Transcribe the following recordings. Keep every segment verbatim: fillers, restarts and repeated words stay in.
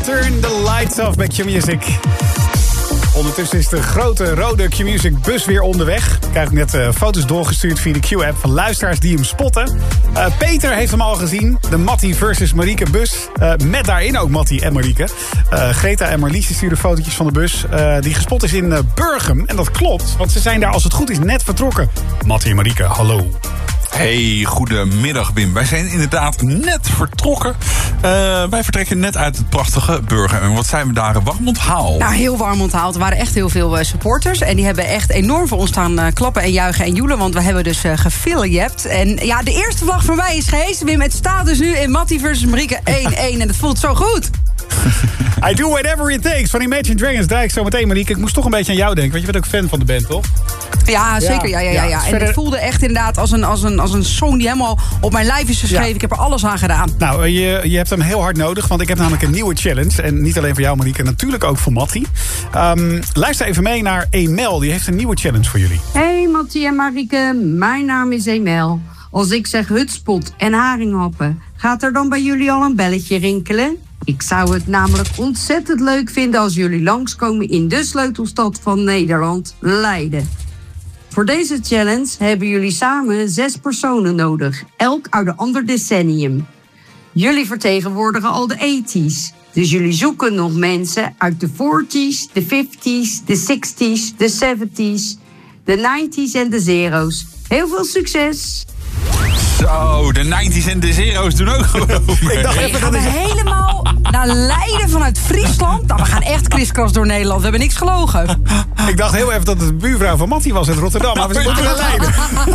Turn the Lights Off bij Q-Music. Ondertussen is de grote rode Q-Music bus weer onderweg. Ik krijg net uh, foto's doorgestuurd via de Q-app van luisteraars die hem spotten. Uh, Peter heeft hem al gezien. De Mattie versus Marieke bus. Uh, met daarin ook Mattie en Marieke. Uh, Greta en Marlies sturen fotootjes van de bus. Uh, die gespot is in uh, Burgum. En dat klopt, want ze zijn daar als het goed is net vertrokken. Mattie en Marieke, hallo. Hey, goedemiddag Wim. Wij zijn inderdaad net vertrokken. Uh, wij vertrekken net uit het prachtige Burgum. En wat zijn we daar warm onthaald? Nou, heel warm onthaald. Er waren echt heel veel uh, supporters. En die hebben echt enorm voor ons staan uh, klappen en juichen en joelen. Want we hebben dus uh, gefiliept. En ja, de eerste vlag voor mij is gehezen, Wim. Het staat dus nu in Mattie versus Marieke één één. En het voelt zo goed. I do whatever it takes van Imagine Dragons. Daar ik zo meteen, Marieke. Ik moest toch een beetje aan jou denken. Want je bent ook fan van de band, toch? Ja, zeker. Ja, ja, ja, ja. En het voelde echt inderdaad als een, als, een, als een song die helemaal op mijn lijf is geschreven. Ja. Ik heb er alles aan gedaan. Nou, je, je hebt hem heel hard nodig. Want ik heb namelijk een nieuwe challenge. En niet alleen voor jou, Marieke. Natuurlijk ook voor Mattie. Um, luister even mee naar Emel. Die heeft een nieuwe challenge voor jullie. Hey Mattie en Marieke. Mijn naam is Emel. Als ik zeg hutspot en haringhappen, gaat er dan bij jullie al een belletje rinkelen? Ik zou het namelijk ontzettend leuk vinden als jullie langskomen in de sleutelstad van Nederland, Leiden. Voor deze challenge hebben jullie samen zes personen nodig, elk uit een ander decennium. Jullie vertegenwoordigen al de eighties, dus jullie zoeken nog mensen uit de forties, de fifties, de sixties, de seventies, de nineties en de zero's. Heel veel succes! Zo, de nineties en de zero's doen ook gewoon. Ik dacht even dat we helemaal naar Leiden vanuit Friesland. Nou, we gaan echt kriskras door Nederland. We hebben niks gelogen. Ik dacht heel even dat het de buurvrouw van Mattie was uit Rotterdam. Maar we zijn moeten naar Leiden.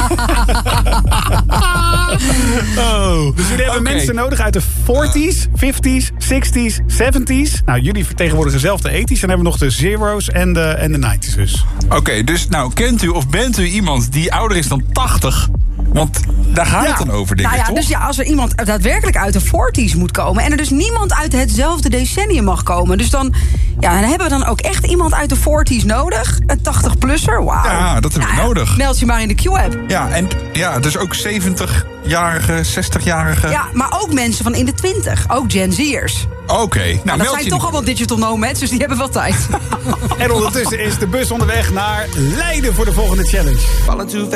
Oh. Dus jullie hebben okay. mensen nodig uit de forties, fifties, sixties, seventies. Nou, jullie vertegenwoordigen zelf de eighties. En dan hebben we nog de zero's en de, en de nineties dus. Oké, okay, dus nou, kent u of bent u iemand die ouder is dan tachtig? Want daar gaat ja. het dan over, denk nou ik, ja, toch? Dus ja, als er iemand daadwerkelijk uit de forties moet komen en er dus niemand uit hetzelfde decennium mag komen, dus dan, ja, dan hebben we dan ook echt iemand uit de forties nodig. Een tachtig-plusser, wauw. Ja, dat hebben we nou, nodig. Meld je maar in de Q-app. Ja, en ja, dus ook zeventig-jarigen, zestig-jarigen. Ja, maar ook mensen van in de twintig, ook Gen Z'ers. Oké. Okay. Nou, nou, dat zijn toch allemaal digital nomads, dus die hebben wel tijd. En ondertussen is de bus onderweg naar Leiden voor de volgende challenge.